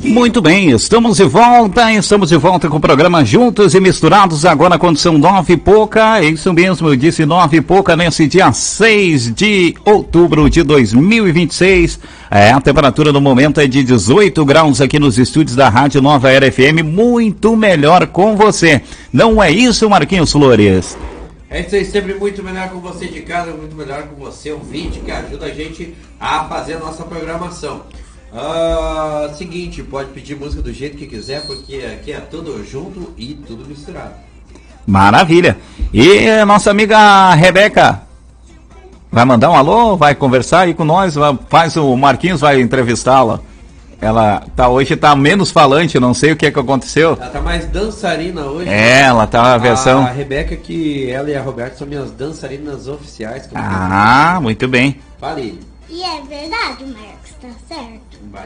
Muito bem, estamos de volta com o programa Juntos e Misturados, agora quando são 9h pouca, é isso mesmo, eu disse 9h pouca, nesse dia 6 de outubro de 2026, a temperatura no momento é de 18 graus aqui nos estúdios da Rádio Nova Era FM, muito melhor com você, não é isso, Marquinhos Flores? É isso aí, sempre muito melhor com você de casa, muito melhor com você, ouvinte, que ajuda a gente a fazer a nossa programação. Seguinte, pode pedir música do jeito que quiser, porque aqui é tudo junto e tudo misturado. Maravilha. E a nossa amiga Rebeca vai mandar um alô, vai conversar aí com nós, o Marquinhos vai entrevistá-la. Ela hoje tá menos falante, não sei o que aconteceu. Ela tá mais dançarina hoje. Ela tá a versão. A Rebeca, que ela e a Roberta são minhas dançarinas oficiais. Muito bem. Fale. E é verdade, Marcos, tá certo.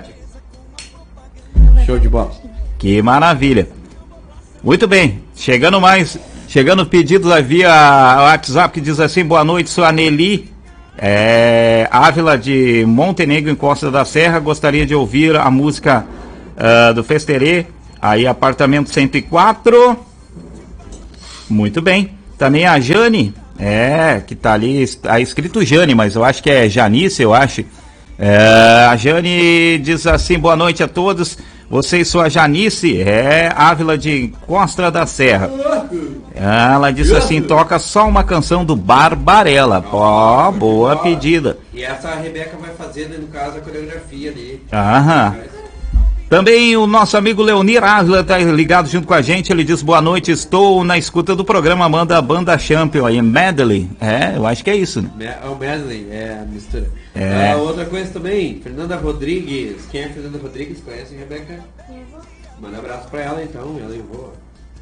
Show de bola. Que maravilha. Muito bem. Chegando pedidos via WhatsApp que diz assim: boa noite, sou a Nelly Ávila de Montenegro, em Costa da Serra. Gostaria de ouvir a música do Festerê, aí apartamento 104. Muito bem. Também a Jane, que tá ali, tá escrito Jane, mas eu acho que é Janice, eu acho. A Jane diz assim: boa noite a todos, vocês são a Janice Ávila de Costa da Serra. Ela disse assim: toca só uma canção do Barbarella. Boa pedida. E essa a Rebeca vai fazer, no caso, a coreografia ali. Também o nosso amigo Leonir Ávila está ligado junto com a gente. Ele diz: boa noite, estou na escuta do programa, manda a banda Champion aí, Medley. Eu acho que é isso, né? O Medley, a mistura. Outra coisa também, Fernanda Rodrigues. Quem é Fernanda Rodrigues? Conhece, Rebeca? Manda um abraço pra ela então, ela e o vô.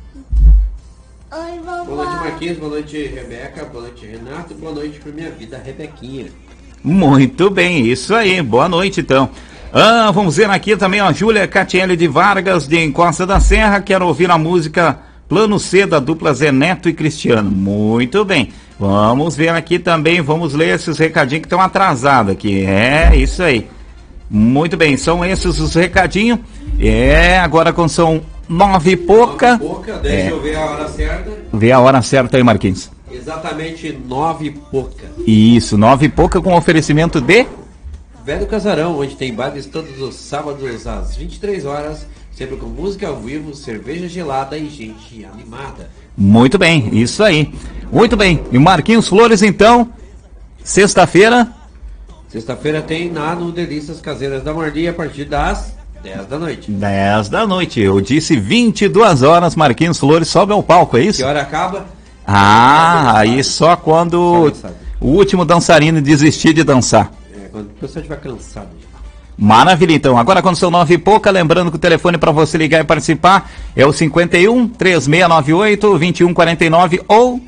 Oi, vovó. Boa noite, Marquinhos, boa noite, Rebeca, boa noite, Renato, boa noite pra minha vida, Rebequinha. Muito bem, isso aí, boa noite então. Vamos ver aqui também a Júlia Catiele de Vargas, de Costa da Serra. Quero ouvir a música Plano C da dupla Zé Neto e Cristiano. Muito bem, vamos ver aqui também, vamos ler esses recadinhos que estão atrasados aqui. Isso aí. Muito bem, são esses os recadinhos. Agora quando são 9h pouca. Deixa eu ver a hora certa. Vê a hora certa aí, Marquinhos. Exatamente 9h pouca. Isso, 9h pouca com oferecimento de Velho Casarão, onde tem bailes todos os sábados às 23 horas, sempre com música ao vivo, cerveja gelada e gente animada. Muito bem, isso aí. Muito bem. E Marquinhos Flores, então, sexta-feira? Sexta-feira tem lá no Delícias Caseiras da Marli a partir das 10 da noite. 10 da noite. Eu disse 22 horas, Marquinhos Flores sobe ao palco, é isso? Que hora acaba? Aí só quando o último dançarino desistir de dançar. Quando o pessoal estiver cansado. Maravilha, então. Agora quando são 9h pouca, lembrando que o telefone para você ligar e participar é o 51 3698 2149 ou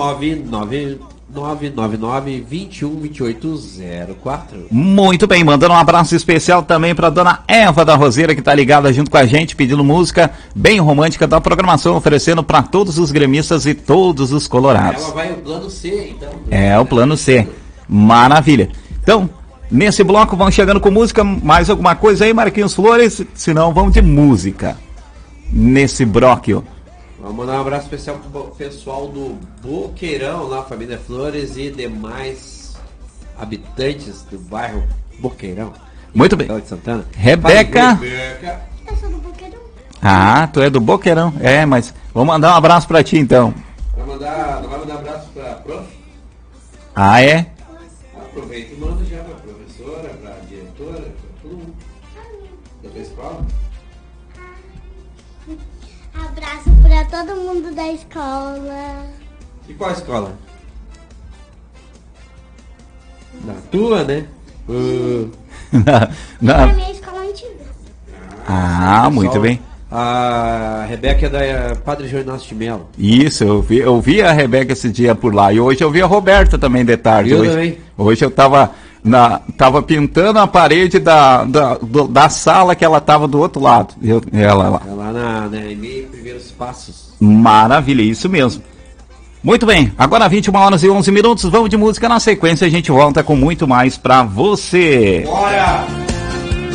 99999 212804. Muito bem, mandando um abraço especial também para dona Eva da Roseira, que está ligada junto com a gente, pedindo música bem romântica da programação, oferecendo para todos os gremistas e todos os colorados. Ela vai o plano C, então. O plano C. Maravilha. Então, nesse bloco vão chegando com música, mais alguma coisa aí, Marquinhos Flores? Se não, vamos de música. Nesse bloco. Vamos mandar um abraço especial pro pessoal do Boqueirão, lá, família Flores e demais habitantes do bairro Boqueirão. Muito bem. De Santana. Rebeca. Eu sou do Boqueirão. Tu é do Boqueirão. Mas vou mandar um abraço pra ti, então. Não vai mandar um abraço pra prof? Aproveita e manda já pra professora, pra diretora, pra todo mundo da tua escola. Abraço pra todo mundo da escola. E qual escola? Da tua, né? Na minha escola antiga. Muito bem. A Rebeca é da Padre João Inácio de Melo. Isso, eu vi a Rebeca esse dia por lá. E hoje eu vi a Roberta também de tarde. Hoje eu tava pintando a parede da sala que ela tava do outro lado. Ela lá. Lá na EMEI Primeiros Passos. Maravilha, isso mesmo. Muito bem, agora 21h11, vamos de música. Na sequência a gente volta com muito mais pra você. Bora!